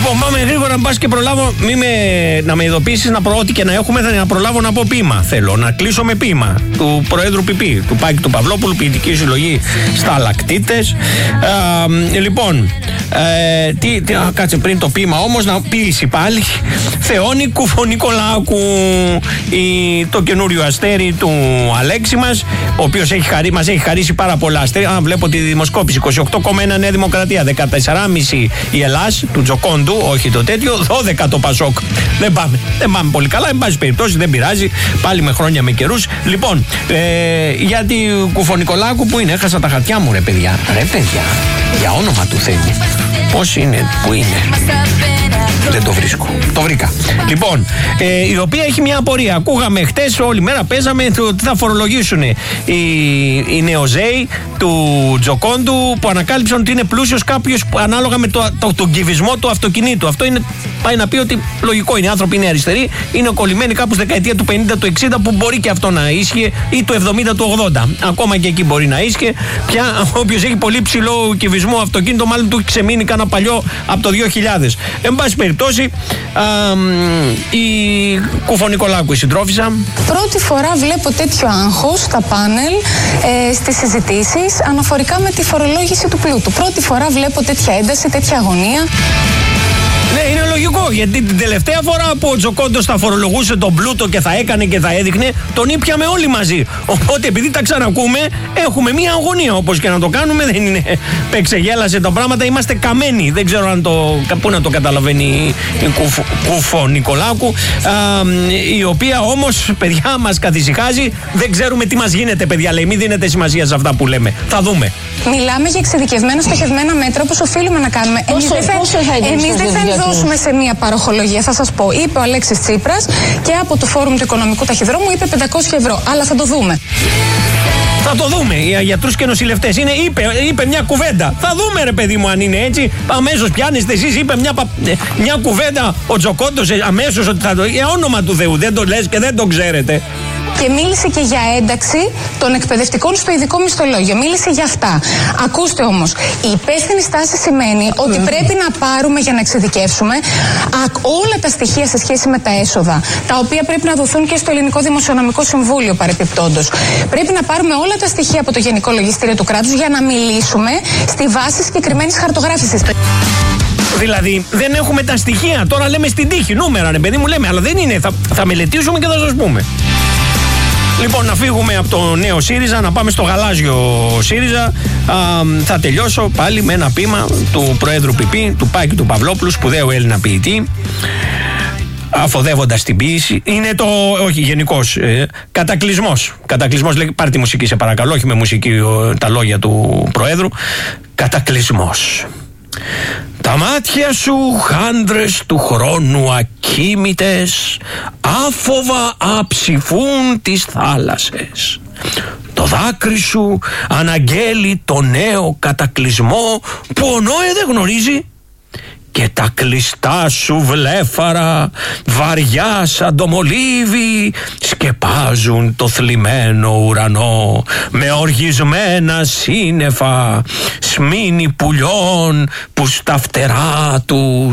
Λοιπόν, πάμε γρήγορα, μπας και προλάβω να με ειδοποιήσεις ό,τι και να έχουμε, να προλάβω να πω ποίημα. Θέλω να κλείσω με ποίημα του Προέδρου ΠΠ, του Πάκη του Παυλόπουλου, ποιητική συλλογή Σταλακτίτες. Λοιπόν, κάτσε πριν το ποίημα όμως, να ποίηση πάλι. Θεόνη Κουφονικολάκου, το καινούριο αστέρι του Αλέξη μας, ο οποίος μας έχει χαρίσει πάρα πολλά αστέρια. Βλέπω τη δημοσκόπηση, 28,1 Νέα Δημοκρατία, 14,5 η Ελλάς του Τζοκόντου, όχι το τέτοιο, 12 το Πασόκ. Δεν πάμε πολύ καλά, εν πάση περιπτώσει, δεν πειράζει, πάλι με χρόνια με καιρούς. Λοιπόν, για τη Κουφονικολάκου, που είναι, έχασα τα χαρτιά μου, ρε παιδιά, για όνομα του Θεού. Πώς είναι, πού είναι? Δεν το βρίσκω. Το βρήκα. Λοιπόν, η οποία έχει μια απορία. Ακούγαμε χτες, όλη μέρα παίζαμε ότι θα φορολογήσουν οι νεοζέοι του Τζοκόντου, που ανακάλυψαν ότι είναι πλούσιος κάποιος ανάλογα με τον κυβισμό του αυτοκινήτου. Αυτό είναι, πάει να πει ότι λογικό είναι. Οι άνθρωποι είναι αριστεροί, είναι κολλημένοι κάπου στη δεκαετία του 50, του 60, που μπορεί και αυτό να ίσχυε, ή του 70, του 80. Ακόμα και εκεί μπορεί να ίσχυε. Πια όποιος έχει πολύ ψηλό κυβισμό αυτοκίνητο, μάλλον του έχει ξεμείνει κανένα παλιό από το 2000. Εν πάση περιπτώσει, η Κουφονικολάκου, η συντρόφισσα. Πρώτη φορά βλέπω τέτοιο άγχος στα πάνελ, στις συζητήσεις αναφορικά με τη φορολόγηση του πλούτου. Πρώτη φορά βλέπω τέτοια ένταση, τέτοια αγωνία. Ναι, είναι λογικό, γιατί την τελευταία φορά που ο Τζοκόντος θα φορολογούσε τον πλούτο και θα έκανε και θα έδειχνε, τον ήπιαμε όλοι μαζί. Οπότε, επειδή τα ξανακούμε, έχουμε μία αγωνία. Όπως και να το κάνουμε, δεν είναι πεξεγέλασε τα πράγματα, είμαστε καμένοι. Δεν ξέρω πού να το καταλαβαίνει η Κουφονικολάκου, η οποία όμως, παιδιά, μας καθησυχάζει. Δεν ξέρουμε τι μας γίνεται, παιδιά, λέει. Μην δίνετε σημασία σε αυτά που λέμε. Θα δούμε. Μιλάμε για εξειδικευμένα, στοχευμένα μέτρα, όπως οφείλουμε να κάνουμε. Εμείς δεν θα δώσουμε σε μία παροχολογία, θα σας πω. Είπε ο Αλέξης Τσίπρας και από το Φόρουμ του Οικονομικού Ταχυδρόμου είπε 500 ευρώ. Αλλά θα το δούμε. Θα το δούμε για γιατρούς και νοσηλευτές. Είπε μια κουβέντα. Θα δούμε, ρε παιδί μου, αν είναι έτσι. Αμέσως πιάνεστε εσείς. Είπε μια κουβέντα ο Τζοκόντος αμέσως ότι θα το. Για όνομα του Θεού. Δεν το λες και δεν το ξέρετε. Και μίλησε και για ένταξη των εκπαιδευτικών στο ειδικό μισθολόγιο. Μίλησε για αυτά. Ακούστε όμως, η υπεύθυνη στάση σημαίνει ότι πρέπει να πάρουμε για να εξειδικεύσουμε όλα τα στοιχεία σε σχέση με τα έσοδα, τα οποία πρέπει να δοθούν και στο Ελληνικό Δημοσιονομικό Συμβούλιο παρεπιπτόντως. Πρέπει να πάρουμε όλα τα στοιχεία από το Γενικό Λογιστήριο του κράτους για να μιλήσουμε στη βάση συγκεκριμένης χαρτογράφησης. Δηλαδή, δεν έχουμε τα στοιχεία. Τώρα λέμε στην τύχη. Νούμερα, ναι, παιδί μου, λέμε, αλλά δεν είναι. Θα μελετήσουμε και θα σας πούμε. Λοιπόν, να φύγουμε από το νέο ΣΥΡΙΖΑ, να πάμε στο γαλάζιο ΣΥΡΙΖΑ. Θα τελειώσω πάλι με ένα ποίημα του Προέδρου ΠΠ, του Πάκη του Παυλόπουλου, σπουδαίου Έλληνα ποιητή. Αφοδεύοντας την ποίηση, είναι όχι γενικώς, κατακλυσμός. Κατακλυσμός, λέει, πάρ' τη μουσική σε παρακαλώ, όχι με μουσική τα λόγια του Προέδρου. Κατακλυσμός. Τα μάτια σου χάντρες του χρόνου ακίμητες, άφοβα αψηφούν τις θάλασσες. Το δάκρυ σου αναγγέλει το νέο κατακλυσμό που ο Νόε δεν γνωρίζει. Και τα κλειστά σου βλέφαρα, βαριά σαν το μολύβι, σκεπάζουν το θλιμμένο ουρανό με οργισμένα σύννεφα, σμήνη πουλιών που στα φτερά τους